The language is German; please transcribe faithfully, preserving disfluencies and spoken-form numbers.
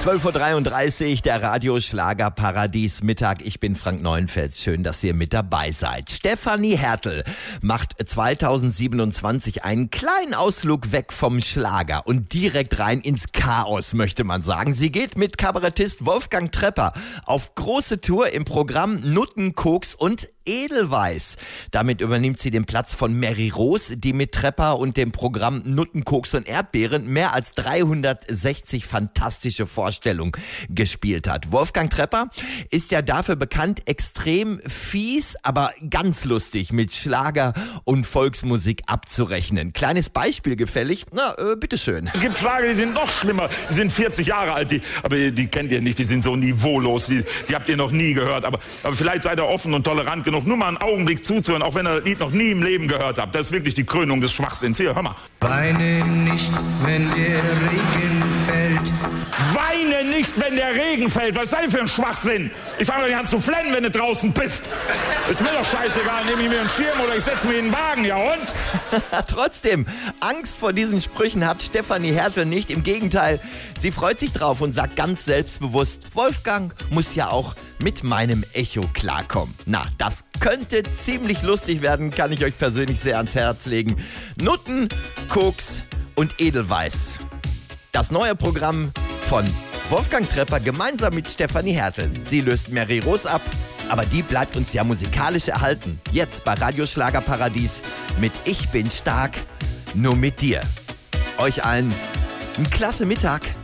zwölf Uhr dreiunddreißig, der Radio-Schlager-Paradies Mittag. Ich bin Frank Neuenfels. Schön, dass ihr mit dabei seid. Stefanie Hertel macht zweitausendsiebenundzwanzig einen kleinen Ausflug weg vom Schlager und direkt rein ins Chaos, möchte man sagen. Sie geht mit Kabarettist Wolfgang Trepper auf große Tour im Programm Nutten, Koks und Edelweiß. Damit übernimmt sie den Platz von Mary Rose, die mit Trepper und dem Programm Nutten, Koks und Erdbeeren mehr als dreihundertsechzig fantastische Vorstellungen gespielt hat. Wolfgang Trepper ist ja dafür bekannt, extrem fies, aber ganz lustig mit Schlager und Volksmusik abzurechnen. Kleines Beispiel gefällig? Na, äh, bitteschön. Es gibt Schlager, die sind noch schlimmer. Die sind vierzig Jahre alt, die, aber die kennt ihr nicht, die sind so niveaulos, die, die habt ihr noch nie gehört. Aber, aber vielleicht seid ihr offen und tolerant genug, nur mal einen Augenblick zuzuhören, auch wenn ihr das Lied noch nie im Leben gehört habt. Das ist wirklich die Krönung des Schwachsinns. Hier, hör mal. Weine nicht, wenn der Regen fällt. Weine nicht, wenn der Regen fällt. Was ist das für ein Schwachsinn? Ich fange doch nicht an zu flennen, wenn du draußen bist. Ist mir doch scheißegal, nehme ich mir einen Schirm oder ich setze mir in den Wagen, ja und? Trotzdem, Angst vor diesen Sprüchen hat Stefanie Hertel nicht. Im Gegenteil, sie freut sich drauf und sagt ganz selbstbewusst, Wolfgang muss ja auch mit meinem Echo klarkommen. Na, das könnte ziemlich lustig werden, kann ich euch persönlich sehr ans Herz legen. Nutten, Koks und Edelweiß. Das neue Programm von Wolfgang Trepper gemeinsam mit Stefanie Hertel. Sie löst Mary Rose ab, aber die bleibt uns ja musikalisch erhalten. Jetzt bei Radio Schlager Paradies mit Ich bin stark, nur mit dir. Euch allen einen klasse Mittag.